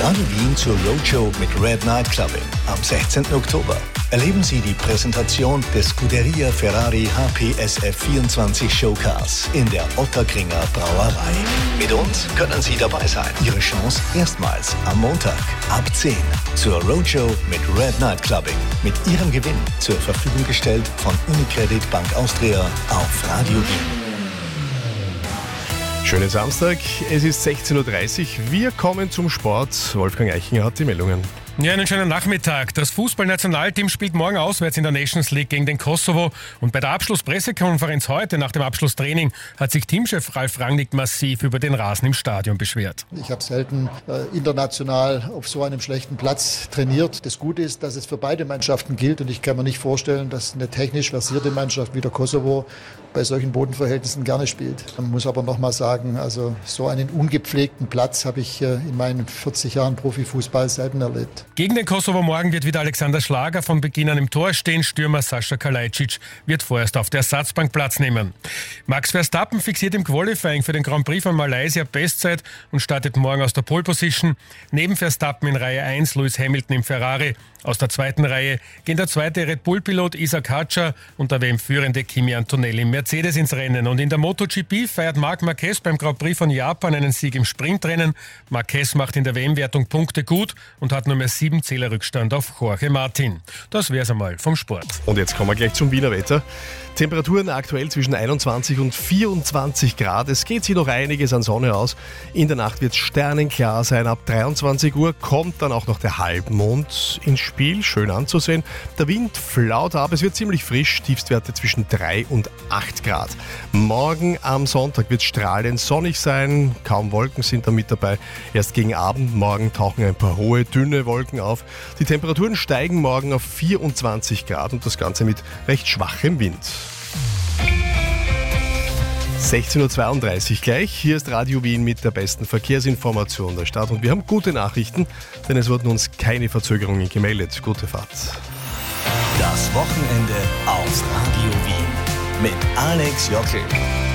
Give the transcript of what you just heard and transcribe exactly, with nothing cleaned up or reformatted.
Radio Wien zur Roadshow mit Red Night Clubbing am sechzehnten Oktober. Erleben Sie die Präsentation des Scuderia Ferrari H P S F vierundzwanzig Showcars in der Ottakringer Brauerei. Mit uns können Sie dabei sein. Ihre Chance erstmals am Montag ab zehn zur Roadshow mit Red Night Clubbing. Mit Ihrem Gewinn zur Verfügung gestellt von Unicredit Bank Austria auf Radio Wien. Schönen Samstag, es ist sechzehn Uhr dreißig. Wir kommen zum Sport. Wolfgang Eichinger hat die Meldungen. Ja, einen schönen Nachmittag. Das Fußballnationalteam spielt morgen auswärts in der Nations League gegen den Kosovo. Und bei der Abschlusspressekonferenz heute nach dem Abschlusstraining hat sich Teamchef Ralf Rangnick massiv über den Rasen im Stadion beschwert. Ich habe selten äh, international auf so einem schlechten Platz trainiert. Das Gute ist, dass es für beide Mannschaften gilt. Und ich kann mir nicht vorstellen, dass eine technisch versierte Mannschaft wie der Kosovo bei solchen Bodenverhältnissen gerne spielt. Man muss aber noch mal sagen, also so einen ungepflegten Platz habe ich äh, in meinen vierzig Jahren Profifußball selten erlebt. Gegen den Kosovo morgen wird wieder Alexander Schlager von Beginn an im Tor stehen. Stürmer Sascha Kalajdzic wird vorerst auf der Ersatzbank Platz nehmen. Max Verstappen fixiert im Qualifying für den Grand Prix von Malaysia Bestzeit und startet morgen aus der Pole Position. Neben Verstappen in Reihe eins Lewis Hamilton im Ferrari. Aus der zweiten Reihe gehen der zweite Red Bull-Pilot Isaac Hadjar und der W M-führende Kimi Antonelli im Mercedes ins Rennen. Und in der MotoGP feiert Marc Marquez beim Grand Prix von Japan einen Sieg im Sprintrennen. Marquez macht in der W M-Wertung Punkte gut und hat nur mehr sieben Zählerrückstand auf Jorge Martin. Das wär's einmal vom Sport. Und jetzt kommen wir gleich zum Wiener Wetter. Temperaturen aktuell zwischen einundzwanzig und vierundzwanzig Grad. Es geht sich noch einiges an Sonne aus. In der Nacht wird es sternenklar sein. Ab dreiundzwanzig Uhr kommt dann auch noch der Halbmond ins Spiel. Schön anzusehen. Der Wind flaut ab. Es wird ziemlich frisch. Tiefstwerte zwischen drei und acht Grad. Morgen am Sonntag wird es strahlend sonnig sein. Kaum Wolken sind da mit dabei. Erst gegen Abend morgen tauchen ein paar hohe, dünne Wolken auf. Die Temperaturen steigen morgen auf vierundzwanzig Grad und das Ganze mit recht schwachem Wind. sechzehn Uhr zweiunddreißig gleich. Hier ist Radio Wien mit der besten Verkehrsinformation der Stadt. Und wir haben gute Nachrichten, denn es wurden uns keine Verzögerungen gemeldet. Gute Fahrt. Das Wochenende auf Radio Wien mit Alex Jockel.